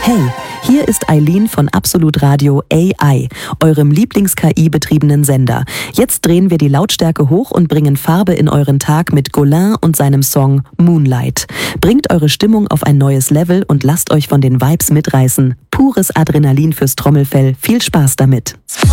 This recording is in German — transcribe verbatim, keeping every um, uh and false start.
Hey, hier ist Eileen von Absolut Radio A I, eurem Lieblings-K I-betriebenen Sender. Jetzt drehen wir die Lautstärke hoch und bringen Farbe in euren Tag mit Golin und seinem Song Moonlight. Bringt eure Stimmung auf ein neues Level und lasst euch von den Vibes mitreißen. Pures Adrenalin fürs Trommelfell. Viel Spaß damit.